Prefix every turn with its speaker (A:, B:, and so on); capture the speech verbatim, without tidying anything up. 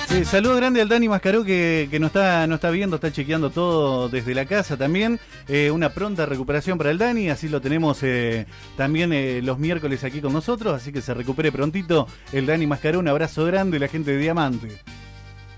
A: Eh, saludo grande al Dani Mascaró que, que nos está, nos está viendo, está chequeando todo desde la casa también. Eh, una pronta recuperación para el Dani, así lo tenemos eh, también eh, los miércoles aquí con nosotros, así que se recupere prontito el Dani Mascaró. Un abrazo grande, la gente de Diamante.